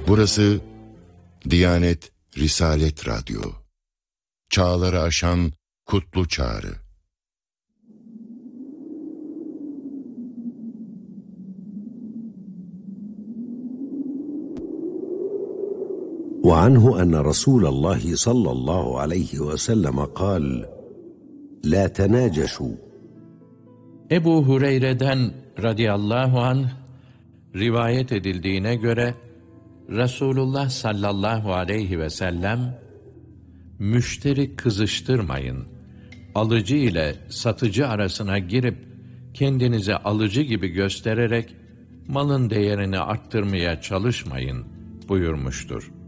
Burası Diyanet Risalet Radyo. Çağları aşan kutlu çağrı. وعنه أن رسول الله صلى الله عليه وسلم قال لا تناجشوا. Ebu Hureyre'den radıyallahu anh rivayet edildiğine göre Resulullah sallallahu aleyhi ve sellem, müşteri kızıştırmayın, alıcı ile satıcı arasına girip kendinize alıcı gibi göstererek malın değerini arttırmaya çalışmayın buyurmuştur.